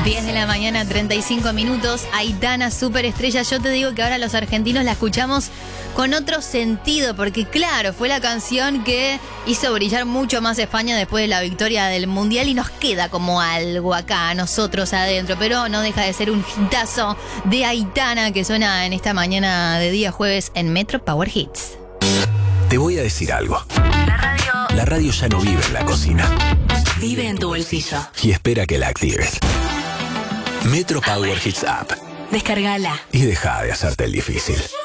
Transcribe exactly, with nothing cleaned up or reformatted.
diez de la mañana, treinta y cinco minutos. Aitana, superestrella. Yo te digo que ahora los argentinos la escuchamos con otro sentido, porque claro, fue la canción que hizo brillar mucho más España después de la victoria del Mundial y nos queda como algo acá, nosotros adentro, pero no deja de ser un hitazo de Aitana que suena en esta mañana de día jueves en Metro Power Hits. Te voy a decir algo. La radio. La radio ya no vive en la cocina. Vive en tu bolsillo. Y espera que la actives. Metro Power Hits App. Descárgala. Y deja de hacerte el difícil.